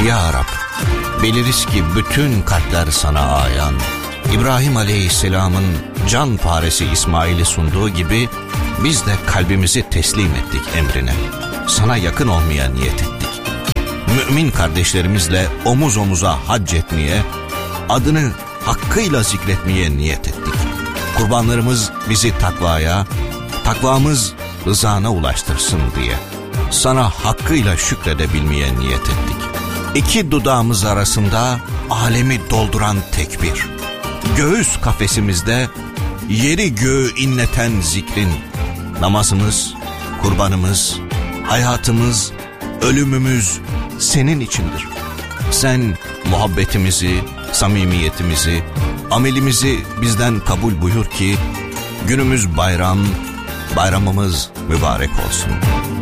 Ya Rab, biliriz ki bütün kalpler sana ayan. İbrahim Aleyhisselam'ın can paresi İsmail'i sunduğu gibi biz de kalbimizi teslim ettik emrine. Sana yakın olmaya niyet ettik. Mümin kardeşlerimizle omuz omuza hac etmeye, adını hakkıyla zikretmeye niyet ettik. Kurbanlarımız bizi takvaya, takvamız rızana ulaştırsın diye sana hakkıyla şükredebilmeye niyet ettik. İki dudağımız arasında alemi dolduran tekbir, göğüs kafesimizde yeri göğü inleten zikrin, namazımız, kurbanımız, hayatımız, ölümümüz senin içindir. Sen muhabbetimizi, samimiyetimizi, amelimizi bizden kabul buyur ki günümüz bayram, bayramımız mübarek olsun.